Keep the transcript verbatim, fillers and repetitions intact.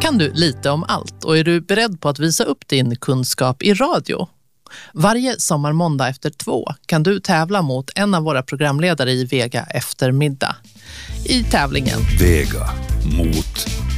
kan du lite om allt och är du beredd på att visa upp din kunskap i radio? Varje sommarmåndag efter två kan du tävla mot en av våra programledare i Vega eftermiddag. I tävlingen Vega mot